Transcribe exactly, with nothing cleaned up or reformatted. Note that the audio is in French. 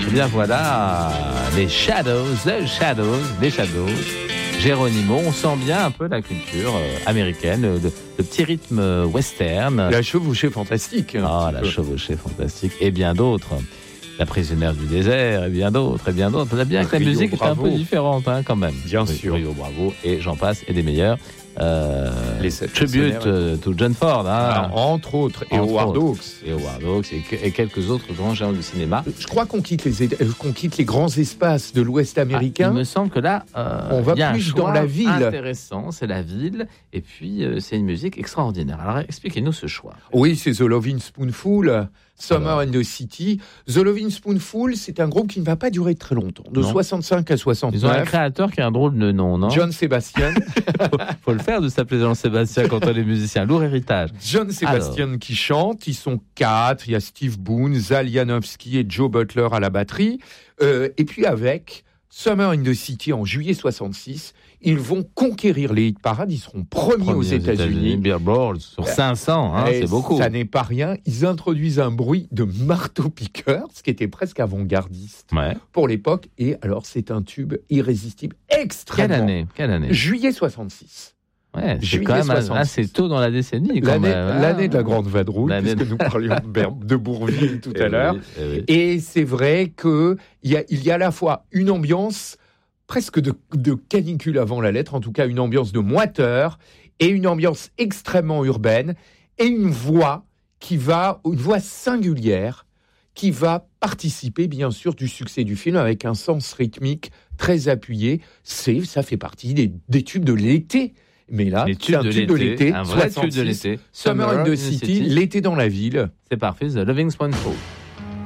Eh bien voilà, les Shadows, The Shadows, les Shadows. Geronimo, on sent bien un peu la culture euh, américaine, le, le petit rythme euh, western. La chevauchée fantastique. Ah, la chevauchée fantastique, et bien d'autres. La prisonnière du désert, et bien d'autres, et bien d'autres. On a bien que la Rio musique est un Bravo. peu différente, hein, quand même. Bien Oui, sûr. Rio Bravo, et j'en passe, et des meilleurs. Euh, Les sept tribute mercenaires. euh, to John Ford. Hein. Alors, entre autres, et Entre Howard autres. Hawks. Et Howard Hawks, et, que- et quelques autres grands géants du cinéma. Je crois qu'on quitte les, euh, qu'on quitte les grands espaces de l'Ouest Ah, américain. il me semble que là, euh, On va il y a un plus choix dans la ville. intéressant, c'est la ville, et puis euh, c'est une musique extraordinaire. Alors expliquez-nous ce choix. Oui, c'est The Lovin' Spoonful, Summer Alors. in the City. The Lovin' Spoonful, c'est un groupe qui ne va pas durer très longtemps, de Non. soixante-cinq à Ils ont un soixante-neuf. créateur qui a un drôle de nom, non? John Sebastian. faut, faut le faire de s'appeler Jean-Sébastien quand on est musicien. Lourd héritage. John Sebastian qui chante. Ils sont quatre. Il y a Steve Boone, Zal Janowski et Joe Butler à la batterie. Euh, et puis avec Summer in the City en juillet soixante-six, ils vont conquérir les hit parades. Ils seront premiers, Premier aux États-Unis. Billboard sur cinq cents, hein, Et c'est beaucoup. Ça n'est pas rien. Ils introduisent un bruit de marteau-piqueur, ce qui était presque avant-gardiste Ouais. pour l'époque. Et alors, c'est un tube irrésistible, Quelle extrêmement. année? Quelle année? Juillet soixante-six. Ouais, c'est Juillet quand même soixante-six. assez tôt dans la décennie. Quand L'année, même, hein. l'année de la Grande Vadrouille, L'année puisque de- nous parlions de, Ber- de Bourville tout Eh à l'heure. oui, eh oui. Et c'est vrai qu'il y a, il y a à la fois une ambiance presque de, de canicule avant la lettre, en tout cas une ambiance de moiteur, et une ambiance extrêmement urbaine, et une voix qui va, une voix singulière, qui va participer bien sûr du succès du film avec un sens rythmique très appuyé. C'est, ça fait partie des, des tubes de l'été. Mais là, Les c'est tubes un de tube de l'été, l'été, un vrai tube de soixante-six. l'été. Summer in the City, l'été dans la ville. C'est parfait, The Loving Spoonful.